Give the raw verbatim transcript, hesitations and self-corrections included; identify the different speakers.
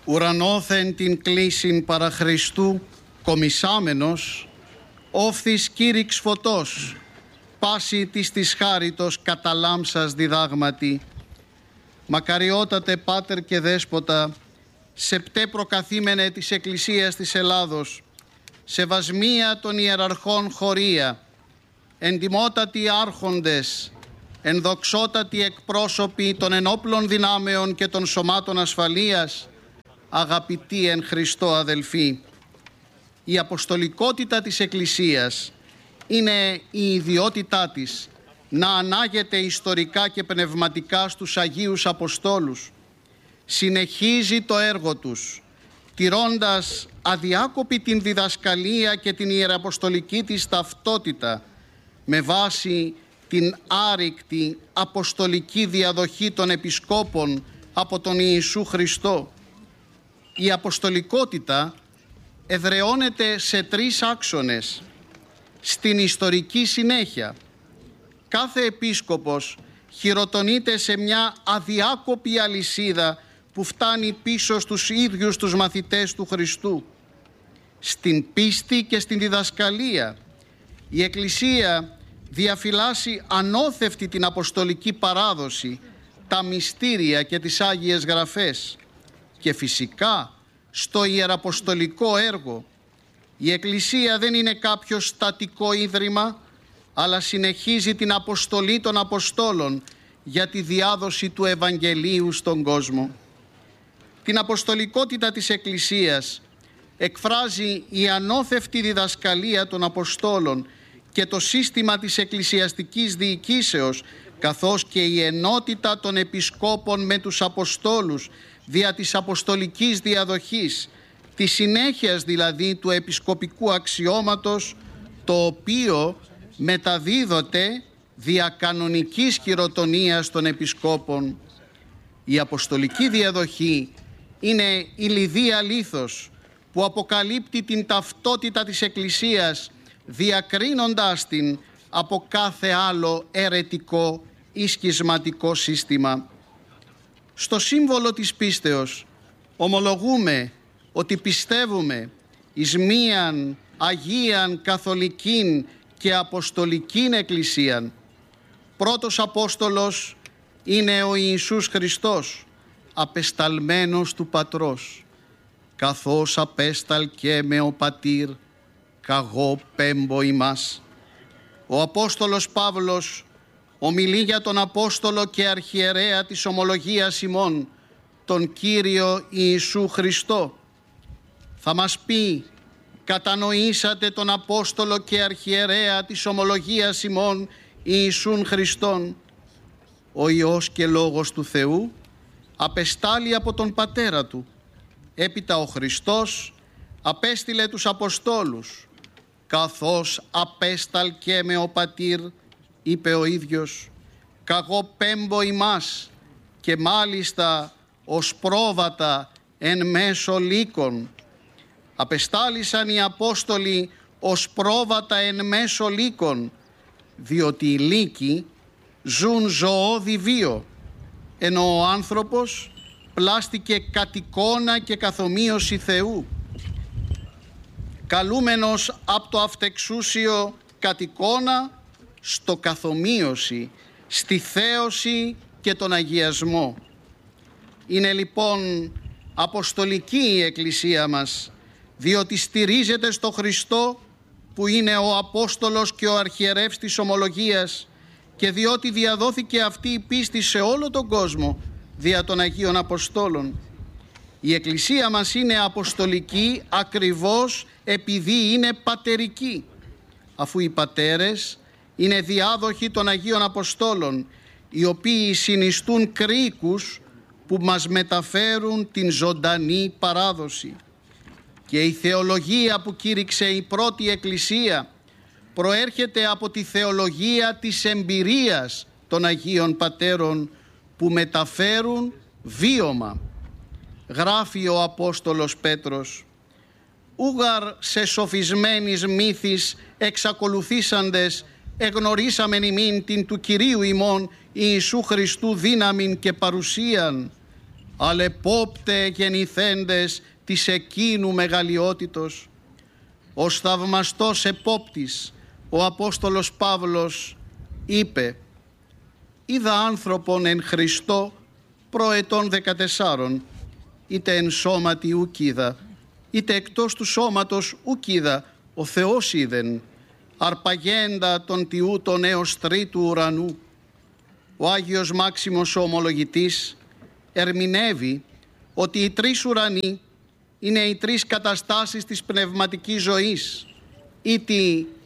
Speaker 1: ουρανόθεν την κλήσιν παρά Χριστού κομισάμενος, όφθης κήρυξ φωτός, πάση της της χάριτος καταλάμψας διδάγματι. Μακαριότατε Πάτερ και Δέσποτα, σεπτέ προκαθήμενε της Εκκλησίας της Ελλάδος, σεβασμία των ιεραρχών χωρία, εντιμότατοι άρχοντες, ενδοξότατοι εκπρόσωποι των ενόπλων δυνάμεων και των σωμάτων ασφαλείας, αγαπητοί εν Χριστώ αδελφοί. Η αποστολικότητα της Εκκλησίας είναι η ιδιότητά της να ανάγεται ιστορικά και πνευματικά στους Αγίους Αποστόλους. Συνεχίζει το έργο τους, τηρώντας αδιάκοπη την διδασκαλία και την ιεραποστολική της ταυτότητα με βάση την άρρηκτη αποστολική διαδοχή των επισκόπων από τον Ιησού Χριστό. Η αποστολικότητα εδραιώνεται σε τρεις άξονες. Στην ιστορική συνέχεια, κάθε επίσκοπος χειροτονείται σε μια αδιάκοπη αλυσίδα που φτάνει πίσω στους ίδιους τους μαθητές του Χριστού. Στην πίστη και στην διδασκαλία, η Εκκλησία διαφυλάσσει ανώθευτη την αποστολική παράδοση, τα μυστήρια και τις Άγιες Γραφές. Και φυσικά στο ιεραποστολικό έργο η Εκκλησία δεν είναι κάποιο στατικό ίδρυμα, αλλά συνεχίζει την αποστολή των Αποστόλων για τη διάδοση του Ευαγγελίου στον κόσμο. Την αποστολικότητα της Εκκλησίας εκφράζει η ανώθευτη διδασκαλία των Αποστόλων και το σύστημα της εκκλησιαστικής διοικήσεως, καθώς και η ενότητα των επισκόπων με τους Αποστόλους δια της αποστολικής διαδοχής, της συνέχειας δηλαδή του επισκοπικού αξιώματος, το οποίο μεταδίδεται δια κανονικής χειροτονίας των επισκόπων. Η αποστολική διαδοχή είναι η λιδία λίθος που αποκαλύπτει την ταυτότητα της Εκκλησίας, διακρίνοντάς την από κάθε άλλο αιρετικό ή σχισματικό σύστημα. Στο σύμβολο της πίστεως ομολογούμε ότι πιστεύουμε εις μίαν Αγίαν Καθολικήν και Αποστολικήν Εκκλησίαν. Πρώτος Απόστολος είναι ο Ιησούς Χριστός, απεσταλμένος του Πατρός, καθώς απέσταλ και με ο Πατήρ, καγώ πέμπω ημάς. Ο Απόστολος Παύλος ομιλεί για τον Απόστολο και Αρχιερέα της ομολογίας ημών, τον Κύριο Ιησού Χριστό. Θα μας πει: κατανοήσατε τον Απόστολο και Αρχιερέα της ομολογίας ημών Ιησούν Χριστόν. Ο Υιός και Λόγος του Θεού απεστάλει από τον Πατέρα Του. Έπειτα ο Χριστός απέστειλε τους Αποστόλους, καθώς απέσταλ και με ο Πατήρ, είπε ο ίδιος, καγώ πέμπω ημάς, και μάλιστα ως πρόβατα εν μέσω λύκων. Απεστάλησαν οι Απόστολοι ως πρόβατα εν μέσω λύκων, διότι οι λύκοι ζουν ζωώδη βίο, ενώ ο άνθρωπος πλάστηκε κατ' εικόνα και καθομοίωση Θεού. Καλούμενος από το αυτεξούσιο κατ' εικόνα στο καθομοίωση, στη θέωση και τον αγιασμό. Είναι λοιπόν αποστολική η Εκκλησία μας, διότι στηρίζεται στο Χριστό που είναι ο Απόστολος και ο Αρχιερεύς της ομολογίας, και διότι διαδόθηκε αυτή η πίστη σε όλο τον κόσμο δια των Αγίων Αποστόλων. Η Εκκλησία μας είναι αποστολική ακριβώς επειδή είναι πατερική, αφού οι πατέρες είναι διάδοχοι των Αγίων Αποστόλων, οι οποίοι συνιστούν κρίκους που μας μεταφέρουν την ζωντανή παράδοση. Και η θεολογία που κήρυξε η πρώτη Εκκλησία προέρχεται από τη θεολογία της εμπειρίας των Αγίων Πατέρων, που μεταφέρουν βίωμα. Γράφει ο Απόστολος Πέτρος: ούγαρ σε σοφισμένης μύθης εξακολουθήσαντες εγνωρίσαμεν ημίν την του Κυρίου ημών Ιησού Χριστού δύναμιν και παρουσίαν, αλεπόπτε γεννηθέντες της εκείνου μεγαλειότητος. Ως θαυμαστός επόπτης ο Απόστολος Παύλος είπε «Είδα άνθρωπον εν Χριστώ προετών δεκατεσσάρων, είτε εν σώματι ουκ είδα, είτε εκτός του σώματος ουκ είδα, ο Θεός είδεν, αρπαγέντα των τιούτων έως τρίτου ουρανού». Ο Άγιος Μάξιμος ο Ομολογητής ερμηνεύει ότι οι τρεις ουρανοί είναι οι τρεις καταστάσεις της πνευματικής ζωής, ήτι